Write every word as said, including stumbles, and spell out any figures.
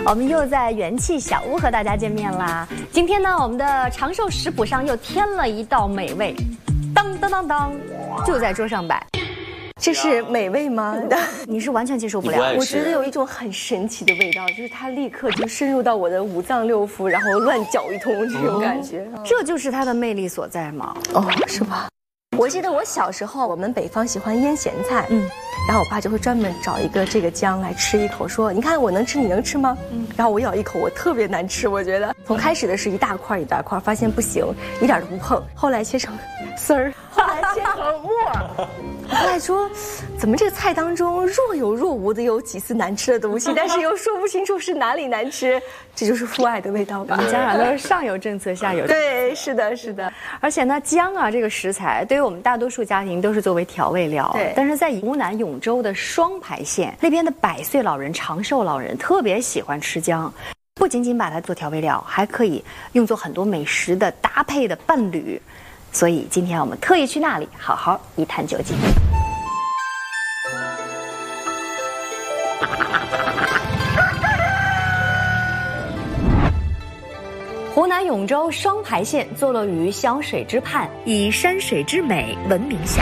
我们又在元气小屋和大家见面啦。今天呢，我们的长寿食谱上又添了一道美味，当当当当，就在桌上摆。 这是美味吗？ 你是完全接受不了。 我觉得有一种很神奇的味道，就是它立刻就深入到我的五脏六腑，然后乱搅一通这种感觉。 哦、这就是它的魅力所在吗？ 哦，是吧？我记得我小时候，我们北方喜欢腌咸菜，嗯，然后我爸就会专门找一个这个姜来吃一口，说：“你看我能吃，你能吃吗？”嗯，然后我咬一口，我特别难吃，我觉得从开始的是一大块一大块，发现不行，一点都不碰，后来切成丝儿，后来切成沫儿。后来说，怎么这个菜当中若有若无的有几丝难吃的东西，但是又说不清楚是哪里难吃，这就是父爱的味道吧？ 家长都是上有政策，下有政策。 对，是的，是的。 而且呢，姜啊这个食材，对于我们大多数家庭都是作为调味料。 对。 但是在湖南永州的双牌县那边的百岁老人、长寿老人特别喜欢吃姜，不仅仅把它做调味料，还可以用作很多美食的搭配的伴侣。所以今天我们特意去那里好好一探究竟。湖南永州双牌县坐落于湘水之畔，以山水之美闻名遐